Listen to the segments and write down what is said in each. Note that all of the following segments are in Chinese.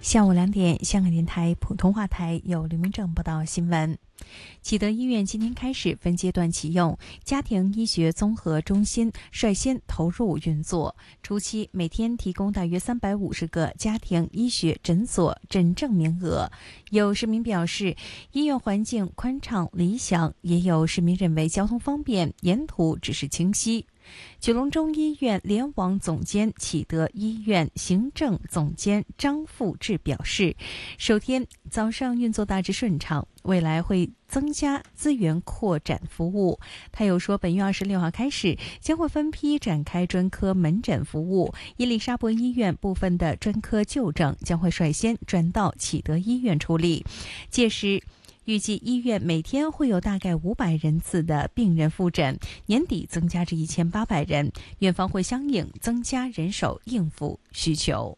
下午2点，香港电台普通话台有刘明正报道新闻。启德医院今天开始分阶段启用家庭医学综合中心，率先投入运作。初期每天提供大约350个家庭医学诊所诊症名额。有市民表示，医院环境宽敞理想，也有市民认为交通方便，沿途指示清晰。九龙中医院联网总监、启德医院行政总监张富志表示，首天早上运作大致顺畅，未来会增加资源扩展服务。他又说，本月26号开始将会分批展开专科门诊服务，伊丽莎白医院部分的专科就诊将会率先转到启德医院处理，届时预计医院每天会有大概500人次的病人复诊，年底增加至1800人，院方会相应增加人手应付需求。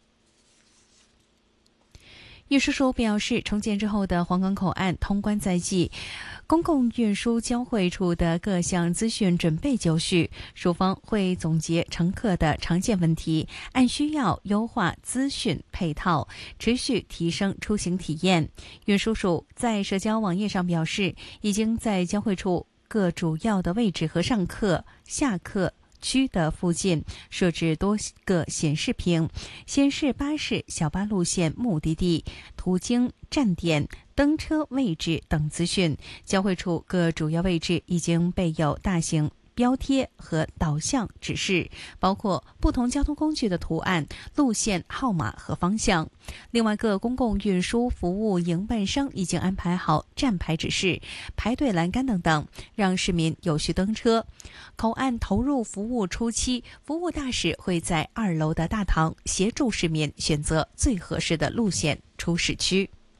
运输署表示，重建之后的皇岗口岸通关在即，公共运输交汇处的各项资讯准备就绪，署方会总结乘客的常见问题，按需要优化资讯配套，持续提升出行体验。运输署在社交网页上表示，已经在交汇处各主要的位置和上客、下客区的附近设置多个显示屏，显示巴士、小巴路线、目的地、途经站点、登车位置等资讯。交汇处各主要位置已经备有大型标贴和导向指示，包括不同交通工具的图案、路线号码和方向。另外，各公共运输服务营办商已经安排好站牌指示、排队栏杆等等，让市民有序登车。口岸投入服务初期，服务大使会在2楼的大堂协助市民选择最合适的路线出市区。